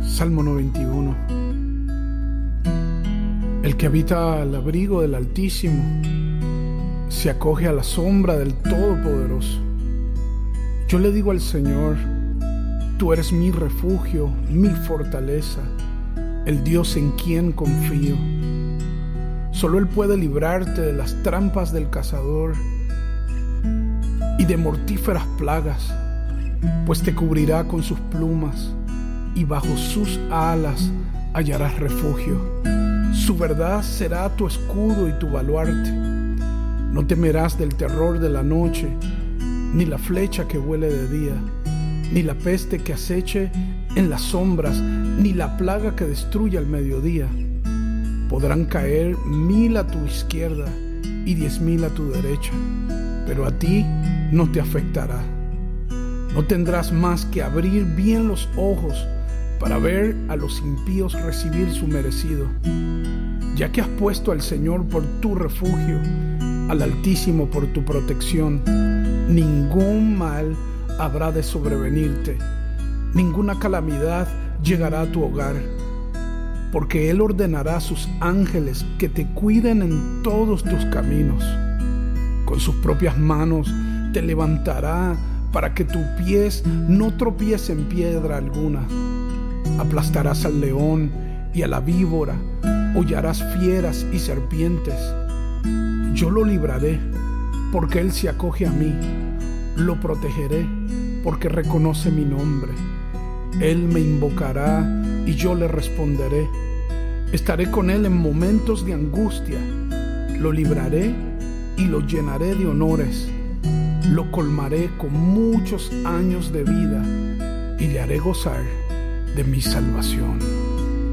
Salmo 91. El que habita al abrigo del Altísimo se acoge a la sombra del Todopoderoso. Yo le digo al Señor: tú eres mi refugio, mi fortaleza, el Dios en quien confío. Solo Él puede librarte de las trampas del cazador y de mortíferas plagas, pues te cubrirá con sus plumas y bajo sus alas hallarás refugio. Su verdad será tu escudo y tu baluarte. No temerás del terror de la noche, ni la flecha que vuele de día, ni la peste que aceche en las sombras, ni la plaga que destruye al mediodía. Podrán caer 1000 a tu izquierda y 10,000 a tu derecha, pero a ti no te afectará. No tendrás más que abrir bien los ojos para ver a los impíos recibir su merecido. Ya que has puesto al Señor por tu refugio, al Altísimo por tu protección, ningún mal habrá de sobrevenirte, ninguna calamidad llegará a tu hogar, porque Él ordenará a sus ángeles que te cuiden en todos tus caminos. Con sus propias manos te levantará para que tus pies no tropiece en piedra alguna. Aplastarás al león y a la víbora, hollarás fieras y serpientes. Yo lo libraré, porque Él se acoge a mí. Lo protegeré, porque reconoce mi nombre. Él me invocará y yo le responderé. Estaré con Él en momentos de angustia. Lo libraré y lo llenaré de honores. Lo colmaré con muchos años de vida y le haré gozar de mi salvación.